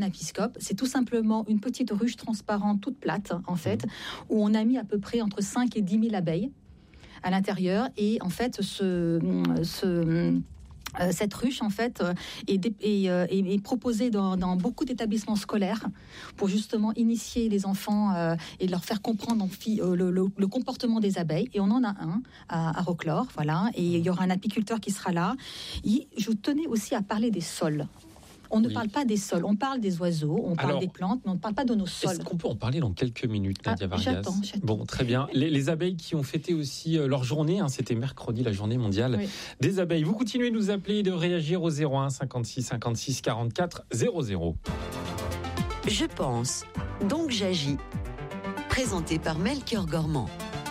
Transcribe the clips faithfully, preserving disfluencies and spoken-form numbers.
Apiscope, c'est tout simplement une petite ruche transparente toute plate en fait, où on a mis à peu près entre cinq et dix mille abeilles à l'intérieur, et en fait ce, ce Euh, cette ruche en fait euh, est, dé- est, euh, est, est proposée dans, dans beaucoup d'établissements scolaires pour justement initier les enfants euh, et leur faire comprendre en fi- euh, le, le, le comportement des abeilles. Et on en a un à, à Roclore, voilà. Et il y aura un apiculteur qui sera là. Et je tenais aussi à parler des sols. On ne oui. parle pas des sols, on parle des oiseaux, on parle Alors, des plantes, mais on ne parle pas de nos sols. Est-ce qu'on peut en parler dans quelques minutes, Nadia ah, Vargas? J'attends, j'attends. Bon, très bien. Les, les abeilles qui ont fêté aussi euh, leur journée, hein, c'était mercredi, la journée mondiale oui. des abeilles. Vous continuez de nous appeler et de réagir au zéro un cinquante-six cinquante-six quarante-quatre zéro zéro. Je pense, donc j'agis. Présenté par Melchior Gormand.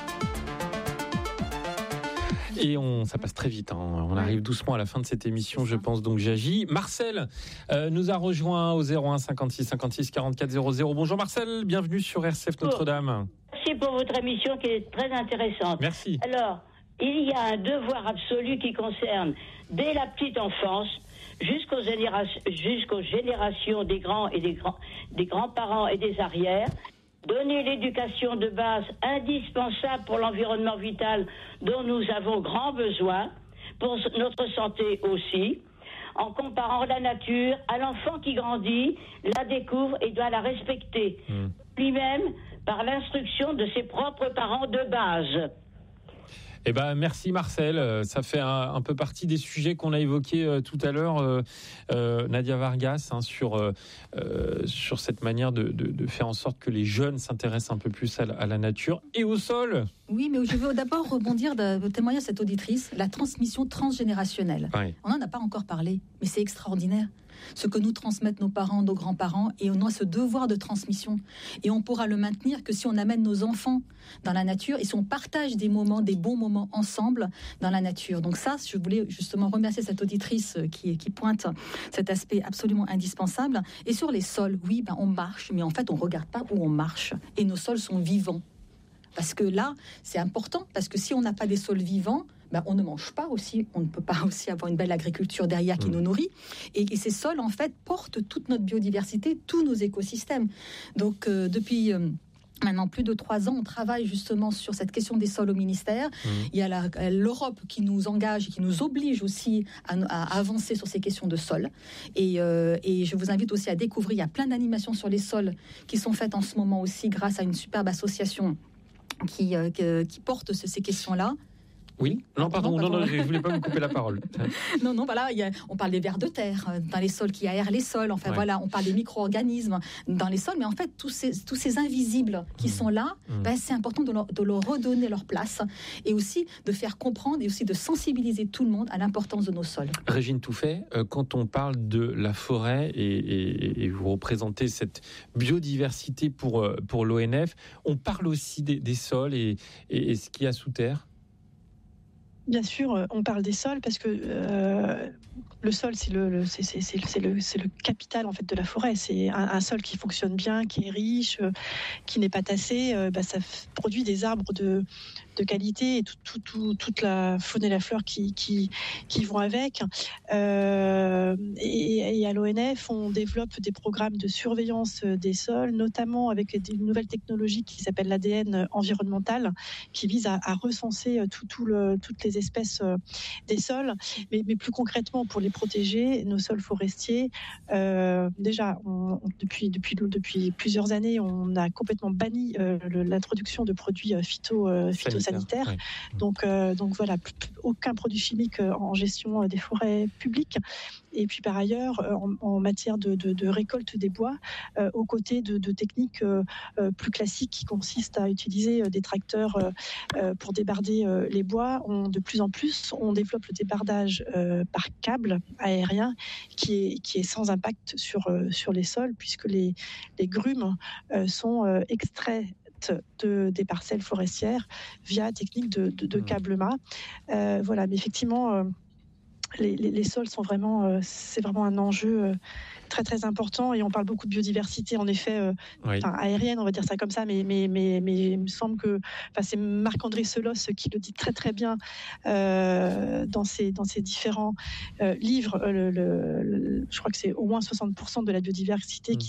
Et on, ça passe très vite, hein. On arrive doucement à la fin de cette émission, je pense, donc j'agis. Marcel euh, nous a rejoint au zéro un cinquante-six cinquante-six quarante-quatre zéro zéro. Bonjour Marcel, bienvenue sur R C F Notre-Dame. Merci pour votre émission qui est très intéressante. Merci. Alors, il y a un devoir absolu qui concerne dès la petite enfance jusqu'aux générations, jusqu'aux générations des grands et des grands, des grands-parents et des arrières. Donner l'éducation de base indispensable pour l'environnement vital dont nous avons grand besoin, pour notre santé aussi, en comparant la nature à l'enfant qui grandit, la découvre et doit la respecter, mmh. lui-même par l'instruction de ses propres parents de base. Eh ben, merci Marcel, ça fait un, un peu partie des sujets qu'on a évoqués euh, tout à l'heure, euh, euh, Nadia Vargas, hein, sur, euh, sur cette manière de, de, de faire en sorte que les jeunes s'intéressent un peu plus à la, à la nature et au sol. Oui, mais je veux d'abord rebondir de témoigner à cette auditrice, la transmission transgénérationnelle. Oui. On n'en a pas encore parlé, mais c'est extraordinaire. Ce que nous transmettent nos parents, nos grands-parents, et on a ce devoir de transmission. Et on pourra le maintenir que si on amène nos enfants dans la nature et si on partage des moments, des bons moments ensemble dans la nature. Donc ça, je voulais justement remercier cette auditrice qui, qui pointe cet aspect absolument indispensable. Et sur les sols, oui, ben on marche, mais en fait, on ne regarde pas où on marche. Et nos sols sont vivants. Parce que là, c'est important, parce que si on n'a pas des sols vivants, ben on ne mange pas aussi, on ne peut pas aussi avoir une belle agriculture derrière qui mmh. nous nourrit. Et, et ces sols, en fait, portent toute notre biodiversité, tous nos écosystèmes. Donc, euh, depuis... Euh, Maintenant, plus de trois ans, on travaille justement sur cette question des sols au ministère. Mmh. Il y a la, l'Europe qui nous engage et qui nous oblige aussi à, à avancer sur ces questions de sol. Et, euh, et je vous invite aussi à découvrir, il y a plein d'animations sur les sols qui sont faites en ce moment aussi grâce à une superbe association qui, euh, qui porte ces questions-là. Oui, non, pardon, non, non, je ne voulais pas vous couper la parole. non, non, voilà, y a, on parle des vers de terre dans les sols qui aèrent les sols. Enfin, ouais. voilà, on parle des micro-organismes dans les sols, mais en fait, tous ces, tous ces invisibles qui mmh. sont là, mmh. ben, c'est important de leur, de leur redonner leur place et aussi de faire comprendre et aussi de sensibiliser tout le monde à l'importance de nos sols. Régine Touffet, euh, quand on parle de la forêt et, et, et vous représentez cette biodiversité pour, pour l'O N F, on parle aussi des, des sols et, et, et ce qu'il y a sous terre. Bien sûr, on parle des sols parce que euh, le sol, c'est le, le, c'est, c'est, c'est, c'est, le, c'est le capital en fait de la forêt. C'est un, un sol qui fonctionne bien, qui est riche, euh, qui n'est pas tassé. Euh, bah, ça f- produit des arbres de, de qualité et tout, tout, tout, toute la faune et la flore qui, qui, qui vont avec. Euh, et, et à l'O N F, on développe des programmes de surveillance des sols, notamment avec des nouvelles technologies qui s'appellent l'A D N environnemental, qui visent à, à recenser tout, tout le, toutes les espèces des sols, mais, mais plus concrètement pour les protéger, nos sols forestiers. Euh, déjà, on, depuis, depuis, depuis plusieurs années, on a complètement banni euh, le, l'introduction de produits phyto, euh, phytosanitaires. Ouais. Donc, euh, donc voilà, plus, aucun produit chimique en gestion des forêts publiques. Et puis par ailleurs, en, en matière de, de, de récolte des bois, euh, aux côtés de, de techniques euh, plus classiques qui consistent à utiliser des tracteurs euh, pour débarder euh, les bois, on, de plus en plus, on développe le débardage euh, par câble aérien qui est, qui est sans impact sur, euh, sur les sols, puisque les, les grumes euh, sont euh, extraites De, des parcelles forestières via technique de, de, de câblement. Euh, voilà, mais effectivement, euh, les, les, les sols sont vraiment, euh, c'est vraiment un enjeu euh, très très important, et on parle beaucoup de biodiversité en effet euh, oui. aérienne, on va dire ça comme ça, mais, mais, mais, mais il me semble que c'est Marc-André Selos qui le dit très très bien euh, dans, ses, dans ses différents euh, livres. Le, le, le, je crois que c'est au moins soixante pour cent de la biodiversité mmh. qui